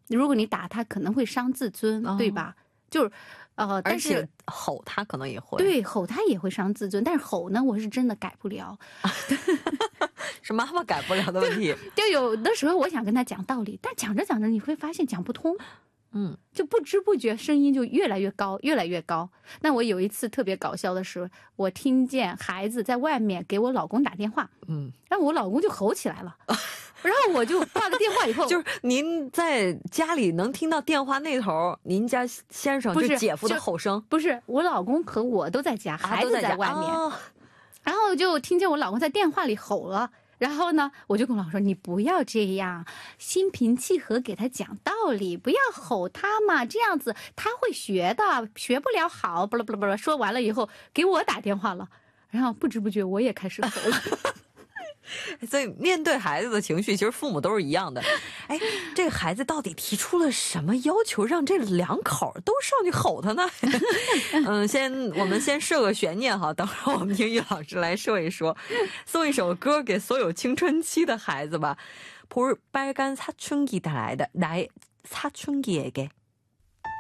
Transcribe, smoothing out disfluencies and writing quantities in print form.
如果你打他可能会伤自尊，对吧？就是但是而且吼他可能也会。 对，吼他也会伤自尊，但是吼呢我是真的改不了。 是妈妈改不了的问题。 就有的时候我想跟他讲道理，但讲着讲着你会发现讲不通，就不知不觉声音就越来越高越来越高。那我有一次特别搞笑的是，我听见孩子在外面给我老公打电话，然后我老公就吼起来了，然后我就挂了电话以后就是您在家里能听到电话那头您家先生就姐夫的吼声？ 不是，我老公和我都在家，孩子在外面，然后就听见我老公在电话里吼了。然后呢我就跟我老公说，你不要这样，心平气和给他讲道理，不要吼他嘛，这样子他会学的，学不了好，不啦不啦不啦。说完了以后给我打电话了，然后不知不觉我也开始吼了。 所以面对孩子的情绪其实父母都是一样的。哎，这个孩子到底提出了什么要求让这两口都上去吼他呢？我们先设个悬念哈，等会儿我们英语老师来说一说，送一首歌给所有青春期的孩子吧。볼빨간사춘기달아이다나의사춘기에게